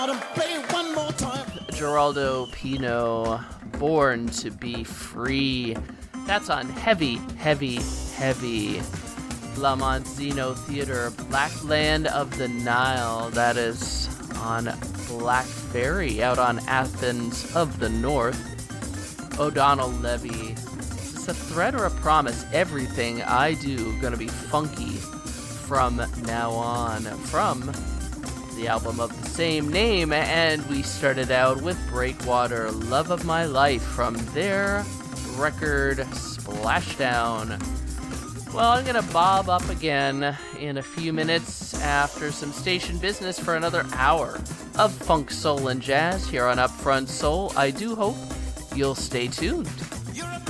Geraldo Pino, Born to Be Free. That's on Heavy, Heavy, Heavy. La Monzino Theater, Black Land of the Nile. That is on Black Ferry, out on Athens of the North. O'Donnell Levy. It's a threat or a promise. Everything I do gonna be funky from now on. From the album of the same name, and we started out with Breakwater, Love of My Life, from their record Splashdown. Well, I'm gonna bob up again in a few minutes after some station business for another hour of funk, soul, and jazz here on Upfront Soul. I do hope you'll stay tuned.